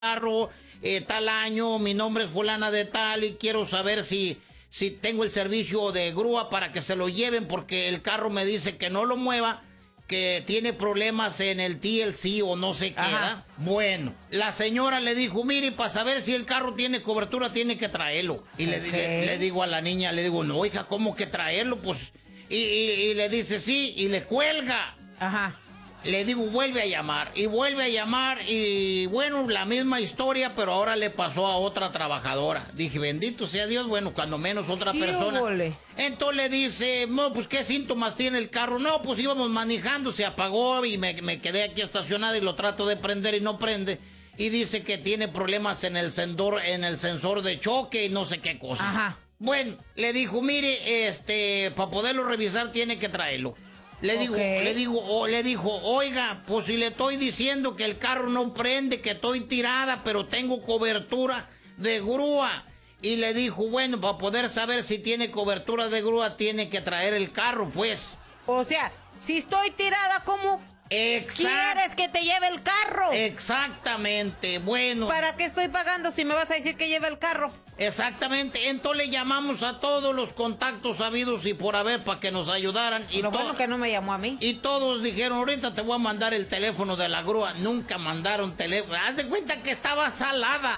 carro, tal año, mi nombre es fulana de tal y quiero saber si tengo el servicio de grúa para que se lo lleven porque el carro me dice que no lo mueva, que tiene problemas en el TLC o no sé qué, ¿verdad? Bueno, la señora le dijo, mire, para saber si el carro tiene cobertura tiene que traerlo. Y le digo a la niña, le digo, no, hija, ¿cómo que traerlo? Pues, y le dice, sí, y le cuelga. Ajá. Le digo, vuelve a llamar, y bueno, la misma historia, pero ahora le pasó a otra trabajadora. Dije, bendito sea Dios, bueno, cuando menos otra persona. Entonces le dice, no, pues, ¿qué síntomas tiene el carro? No, pues íbamos manejando, se apagó y me quedé aquí estacionado y lo trato de prender y no prende. Y dice que tiene problemas en el sensor de choque y no sé qué cosa. Ajá. Bueno, le dijo, mire, para poderlo revisar tiene que traerlo. Le dijo, oiga, pues si le estoy diciendo que el carro no prende, que estoy tirada, pero tengo cobertura de grúa. Y le dijo, bueno, para poder saber si tiene cobertura de grúa, tiene que traer el carro, pues. O sea, si estoy tirada, ¿cómo quieres que te lleve el carro? Exactamente, bueno. ¿Para qué estoy pagando si me vas a decir que lleve el carro? Exactamente, entonces le llamamos a todos los contactos habidos y por haber para que nos ayudaran. Y lo bueno que no me llamó a mí. Y todos dijeron, ahorita te voy a mandar el teléfono de la grúa. Nunca mandaron teléfono. Haz de cuenta que estaba salada.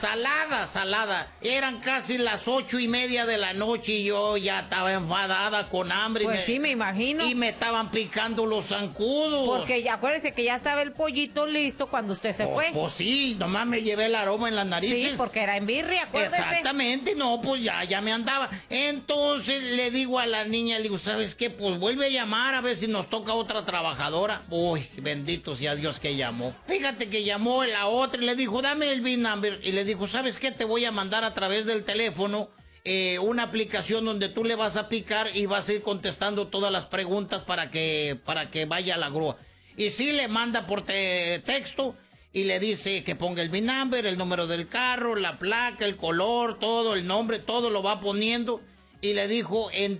Eran casi las 8:30 de la noche y yo ya estaba enfadada con hambre. Pues sí, me imagino. Y me estaban picando los zancudos. Porque ya acuérdese que ya estaba el pollito listo cuando usted se fue. Pues sí, nomás me llevé el aroma en las narices. Sí, porque era en birria, acuérdese. Exactamente. No, pues ya me andaba. Entonces le digo a la niña, le digo, ¿sabes qué? Pues vuelve a llamar a ver si nos toca otra trabajadora. Uy, bendito sea Dios que llamó. Fíjate que llamó la otra y le dijo, dame el VIN number. Y le dijo, ¿sabes qué? Te voy a mandar a través del teléfono una aplicación donde tú le vas a picar y vas a ir contestando todas las preguntas para que vaya a la grúa. Y sí le manda por texto. Y le dice que ponga el VIN number, el número del carro, la placa, el color, todo, el nombre, todo lo va poniendo. Y le dijo, en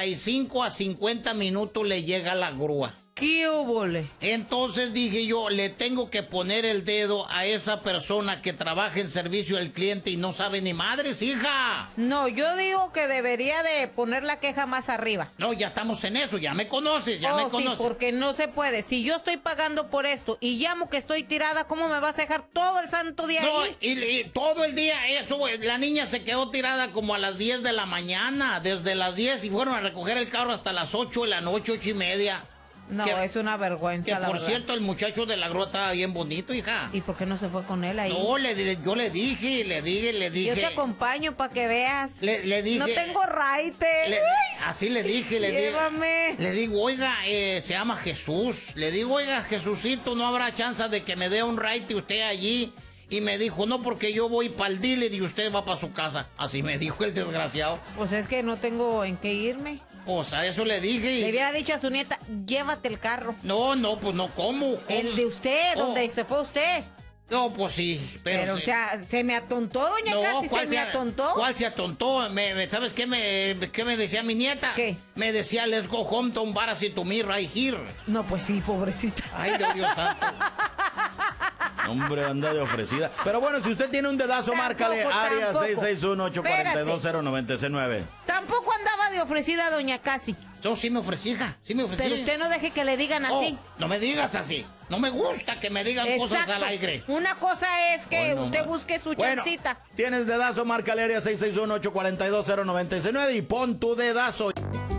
35 a 50 minutos le llega la grúa. ¿Qué óvole? Entonces dije yo, le tengo que poner el dedo a esa persona que trabaja en servicio al cliente y no sabe ni madres, hija. No, yo digo que debería de poner la queja más arriba. No, ya estamos en eso, ya me conoces, me conoces. Sí, porque no se puede. Si yo estoy pagando por esto y llamo que estoy tirada, ¿cómo me vas a dejar todo el santo día ahí? No, y todo el día eso, la niña se quedó tirada como a las 10 de la mañana, desde las 10 y fueron a recoger el carro hasta las 8 de la noche, 8:30. No, es una vergüenza, que por cierto, el muchacho de la grúa estaba bien bonito, hija. ¿Y por qué no se fue con él ahí? No, yo le dije. Yo te acompaño para que veas. Le dije. No tengo raite. Así le dije, Llévame. Le digo, oiga, se llama Jesús. Le digo, oiga, Jesucito, no habrá chance de que me dé un raite usted allí. Y me dijo, no, porque yo voy para el dealer y usted va para su casa. Así me dijo el desgraciado. Pues es que no tengo en qué irme. O sea, eso le dije. Le hubiera dicho a su nieta, llévate el carro. No, pues no, ¿cómo? El de usted, donde se fue usted. No, pues sí, pero o sea, se me atontó, doña Casi, se me atontó. ¿Cuál se atontó? ¿Sabes qué me decía mi nieta? ¿Qué? Me decía, let's go home to embarrass to me right here. No, pues sí, pobrecita. Ay, Dios santo. Hombre, anda de ofrecida. Pero bueno, si usted tiene un dedazo, márcale área 661-842-0969. Tampoco andaba de ofrecida, doña Casi. Yo sí me ofrecí, hija. Sí me ofrecí. Pero usted no deje que le digan así. No me digas así. No me gusta que me digan cosas al aire. Una cosa es que usted busque su chancita. Tienes dedazo, márcale área 661-842-0969 y pon tu dedazo.